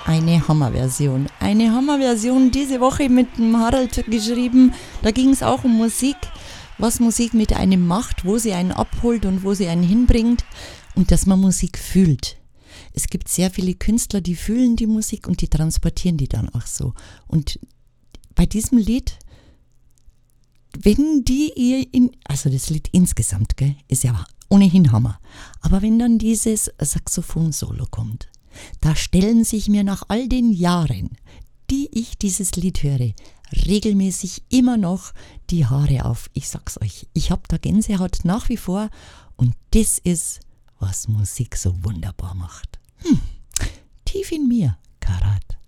Eine Hammerversion. Eine Hammerversion diese Woche mit dem Harald geschrieben. Da ging es auch um Musik, was Musik mit einem macht, wo sie einen abholt und wo sie einen hinbringt und dass man Musik fühlt. Es gibt sehr viele Künstler, die fühlen die Musik und die transportieren die dann auch so. Und bei diesem Lied, wenn also das Lied insgesamt, gell, ist ja ohnehin Hammer. Aber wenn dann dieses Saxophon-Solo kommt, da stellen sich mir nach all den Jahren, die ich dieses Lied höre, regelmäßig immer noch die Haare auf. Ich sag's euch, ich hab da Gänsehaut nach wie vor und das ist, was Musik so wunderbar macht. Tief in mir, Karat.